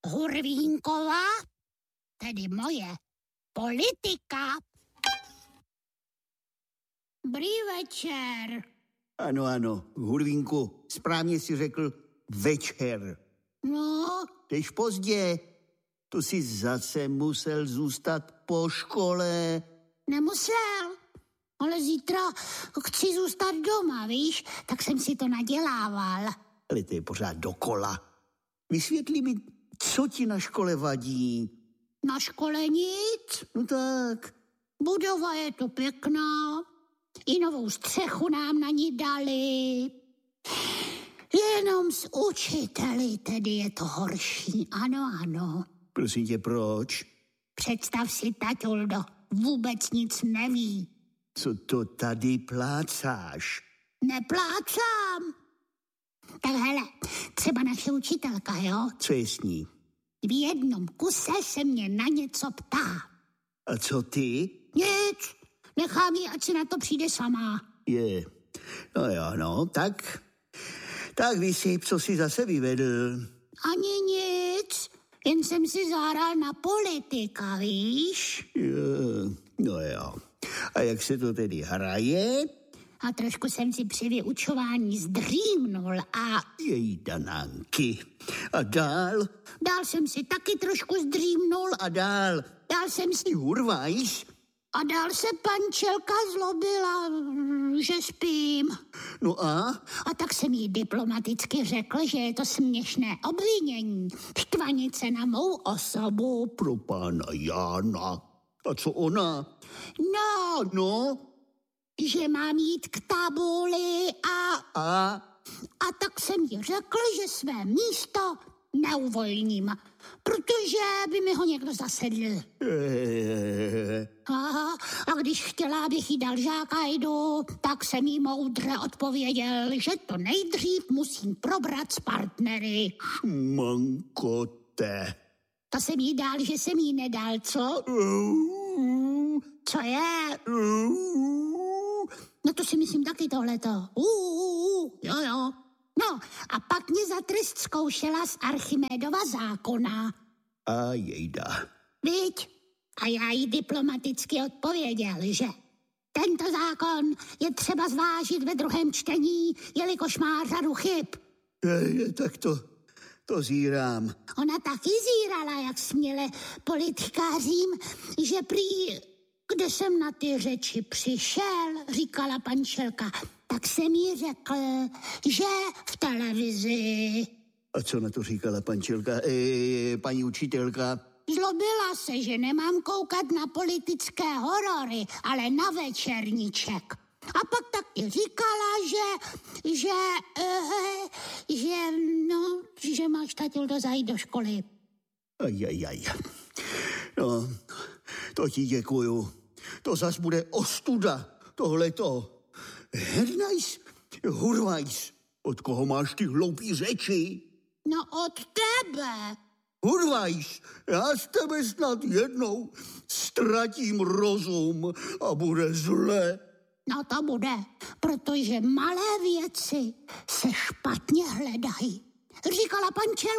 Hurvínková, tedy moje politika. Dobrý večer. Ano, Hurvínku, správně si řekl večer. No? Jdeš pozdě, to si zase musel zůstat po škole. Nemusel, ale zítra chci zůstat doma, víš, tak jsem si to nadělával. Ale to je pořád dokola. Vysvětli mi, co ti na škole vadí. Na škole nic. No tak. Budova je tu pěkná, i novou střechu nám na ní dali. Jenom s učiteli tedy je to horší, ano. Prosím tě, proč? Představ si, taťuldo, vůbec nic neví. Co to tady plácáš? Neplácám. Tak hele, třeba naše učitelka, jo? Co je s ní? V jednom kuse se mě na něco ptá. A co ty? Nic, nechám ji, ať si na to přijde sama. Je, no jo, no, tak vysyp, co jsi zase vyvedl. Ani nic, jen jsem si zahrál na politika, víš? Jo, no jo. A jak se to tedy hraje? A trošku jsem si při vyučování zdřímnul a... Její danánky. A dál? Dál jsem si taky trošku zdřímnul. A dál? Dál jsem si... Hurvajs? A dál se pančelka zlobila, že spím. No a? A tak jsem jí diplomaticky řekl, že je to směšné obvinění. Štvanice na mou osobu. Pro pána Jána. A co ona? No, že mám jít k tabuli a tak jsem jí řekl, že své místo neuvolním, protože by mi ho někdo zasedl. A když chtěla, abych jí dal žákajdu, tak jsem jí moudře odpověděl, že to nejdřív musím probrat s partnery. Šmankote. To jsem jí dal, že jsem jí nedal, co? Co je? No to si myslím taky tohleto. Jo. No a pak mě za trest zkoušela z Archimédova zákona. A jejda. Viď? A já jí diplomaticky odpověděl, že tento zákon je třeba zvážit ve druhém čtení, jelikož má řadu chyb. Tak to zírám. Ona taky zírala, jak směle politikářím, že prý, kde jsem na ty řeči přišel, říkala pančelka, tak jsem jí řekl, že v televizi. A co na to říkala pančelka, paní učitelka? Zlobila se, že nemám koukat na politické horory, ale na večerníček. A pak taky říkala, že máš, taťuldo, zajít do školy. Ajajaj. No, to ti děkuju. To zas bude ostuda, tohleto. Hernajs, Hurvajs, od koho máš ty hloupý řeči? No od tebe. Hurvajs, já z tebe snad jednou ztratím rozum a bude zle. No to bude, protože malé věci se špatně hledají. Říkala pančelka.